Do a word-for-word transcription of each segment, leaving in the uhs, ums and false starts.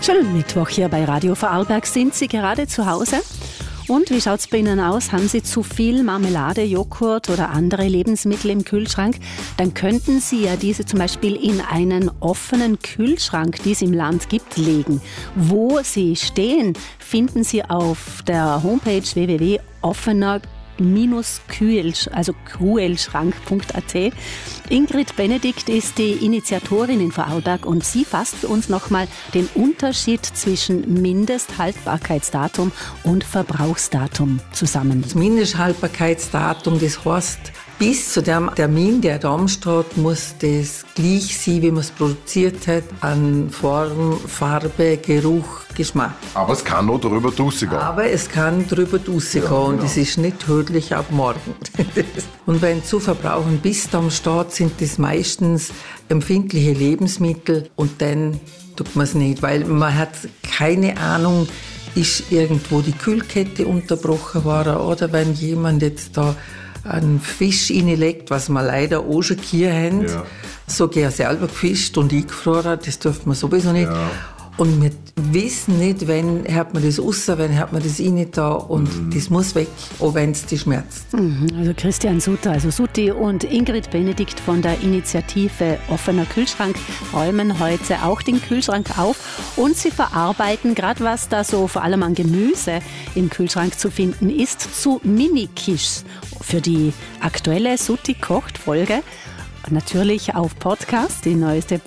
Schönen Mittwoch hier bei Radio Vorarlberg. Sind Sie gerade zu Hause? Und wie schaut es bei Ihnen aus? Haben Sie zu viel Marmelade, Joghurt oder andere Lebensmittel im Kühlschrank? Dann könnten Sie ja diese zum Beispiel in einen offenen Kühlschrank, die es im Land gibt, legen. Wo sie stehen, finden Sie auf der Homepage w w w punkt offener Kühlschrank, also kühlschrank punkt a t. Ingrid Benedikt ist die Initiatorin in Vorarlberg und sie fasst für uns nochmal den Unterschied zwischen Mindesthaltbarkeitsdatum und Verbrauchsdatum zusammen. Das Mindesthaltbarkeitsdatum, das heißt, bis zu dem Termin, der da steht, muss das gleich sein, wie man es produziert hat, an Form, Farbe, Geruch, Geschmack. Aber es kann noch darüber rausgehen. Aber es kann darüber rausgehen ja, und es ist nicht tödlich ab morgen. Und wenn zu verbrauchen bis am Start sind das meistens empfindliche Lebensmittel und dann tut man es nicht, weil man hat keine Ahnung, ist irgendwo die Kühlkette unterbrochen worden oder wenn jemand jetzt da einen Fisch reinlegt, was wir leider auch schon hier haben, ja. So gern selber gefischt und eingefroren, das dürfen wir sowieso nicht. Ja. Und wir wissen nicht, wann hat man das raus, wann hat man das rein da und mhm. das muss weg, auch wenn es dich schmerzt. Mhm. Also Christian Sutter, also Sutti und Ingrid Benedikt von der Initiative Offener Kühlschrank räumen heute auch den Kühlschrank auf und sie verarbeiten, gerade was da so vor allem an Gemüse im Kühlschrank zu finden ist, zu Mini-Quiches für die aktuelle Sutti kocht Folge. Natürlich auf Podcast, die neueste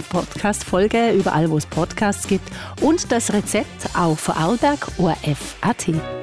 Podcast-Folge, überall wo es Podcasts gibt und das Rezept auf vorarlberg punkt o r f punkt a t.